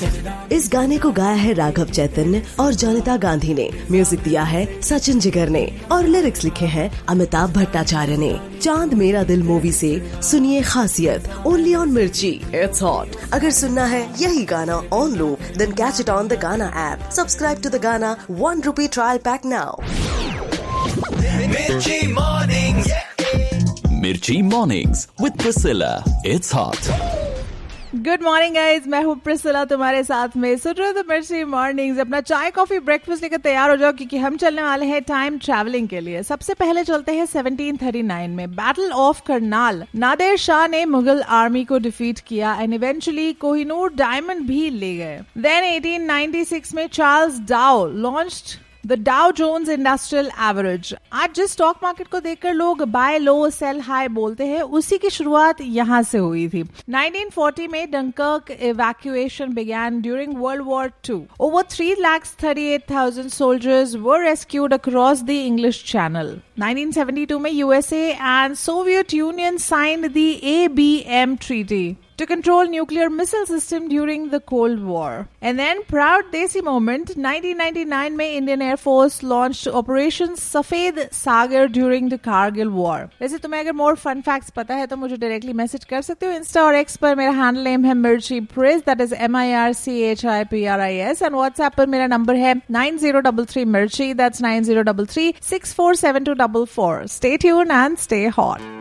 इस गाने को गाया है राघव चैतन्य और जॉनिता गांधी ने, म्यूजिक दिया है सचिन जिगर ने और लिरिक्स लिखे हैं अमिताभ भट्टाचार्य ने। चांद मेरा दिल मूवी से सुनिए खासियत, ओनली ऑन मिर्ची, इट्स हॉट। अगर सुनना है यही गाना on loop, then catch it on the गाना ऐप। सब्सक्राइब टू द गाना ₹1 ट्रायल पैक नाउ। मिर्ची mornings with Priscilla, it's hot. Good morning guys, मैं हूँ प्रिसिला तुम्हारे साथ में। सुन रहे हो तो मिर्ची मॉर्निंग्स। अपना चाय कॉफी ब्रेकफास्ट लेकर तैयार हो जाओ, क्योंकि हम चलने वाले हैं टाइम ट्रैवलिंग के लिए। सबसे पहले चलते हैं 1739 में। बैटल ऑफ करनाल, नादिर शाह ने मुगल आर्मी को डिफीट किया एंड इवेंचुअली कोहिनूर डायमंड भी ले गए। देन 1896 में चार्ल्स डाउ launched the Dow Jones industrial average. आज जिस स्टॉक मार्केट को देखकर लोग बाय लो सेल हाई बोलते हैं, उसी की शुरुआत यहाँ से हुई थी। 1940 में Dunkirk evacuation began during World War II. Over 3,38,000 soldiers were rescued across the English Channel. 1972 में USA and Soviet Union signed the ABM Treaty to control nuclear missile system during the Cold War. And then proud Desi moment, 1999 में Indian Air Force launched Operation Safed Sagar during the Kargil War. वैसे तुम्हें अगर more fun facts पता है तो मुझे directly message कर सकते हो इंस्टा और एक्स पर। मेरा हैंडल नेम है मिर्ची प्रिस, that is MIRCHIPRIS, and WhatsApp पर मेरा नंबर है 9033 मिर्ची, that's 9033 647244. Stay tuned and stay hot.